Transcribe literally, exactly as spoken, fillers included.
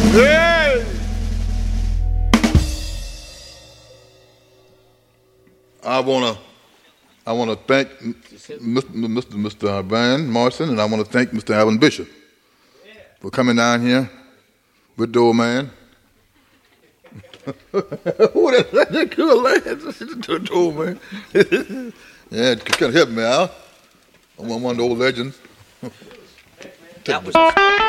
Hey! I wanna, I wanna thank Mister Mister Mister Van Morrison, and I wanna thank Mister Allen Bishop for coming down here with the old man. Who that? That good lad, the old man. Yeah, kind of help me out. I'm one of the old legends. That was